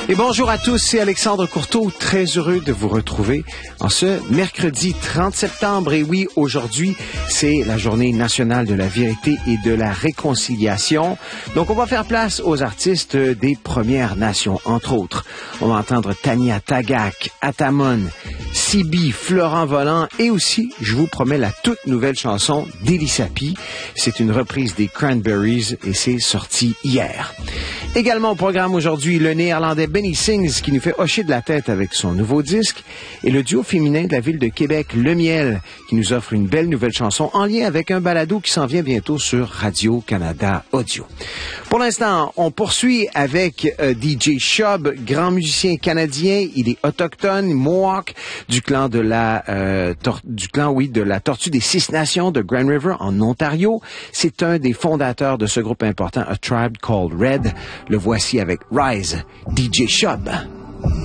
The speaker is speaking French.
Et bonjour à tous, c'est Alexandre Courteau, très heureux de vous retrouver en ce mercredi 30 septembre. Et oui, aujourd'hui, c'est la journée nationale de la vérité et de la réconciliation. Donc, on va faire place aux artistes des Premières Nations, entre autres. On va entendre Tanya Tagaq, Atamon, Sibi, Florent Volant et aussi, je vous promets, la toute nouvelle chanson d'Elisapi. C'est une reprise des Cranberries et c'est sorti hier. Également au programme aujourd'hui, le néerlandais Benny Sings qui nous fait hocher de la tête avec son nouveau disque et le duo féminin de la ville de Québec, Le Miel, qui nous offre une belle nouvelle chanson en lien avec un balado qui s'en vient bientôt sur Radio-Canada Audio. Pour l'instant, on poursuit avec DJ Shub, grand musicien canadien. Il est autochtone, Mohawk, du clan de la Tortue des Six Nations de Grand River en Ontario. C'est un des fondateurs de ce groupe important, A Tribe Called Red. Le voici avec Rise, DJ Shub.